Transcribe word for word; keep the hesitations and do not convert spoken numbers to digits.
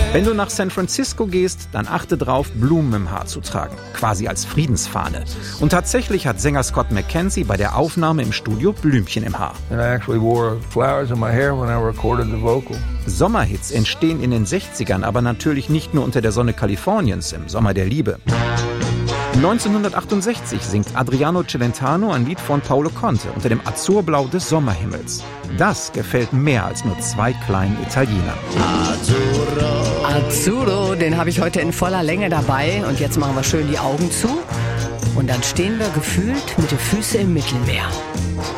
Wenn du nach San Francisco gehst, dann achte drauf, Blumen im Haar zu tragen, quasi als Friedensfahne. Und tatsächlich hat Sänger Scott McKenzie bei der Aufnahme im Studio Blümchen im Haar. And I actually wore flowers in my hair when I recorded the vocal. Sommerhits entstehen in den sechzigern, aber natürlich nicht nur unter der Sonne Kaliforniens, im Sommer der Liebe. neunzehnhundertachtundsechzig singt Adriano Celentano ein Lied von Paolo Conte unter dem Azurblau des Sommerhimmels. Das gefällt mehr als nur zwei kleinen Italienern. Azzurro, den habe ich heute in voller Länge dabei. Und jetzt machen wir schön die Augen zu. Und dann stehen wir gefühlt mit den Füßen im Mittelmeer.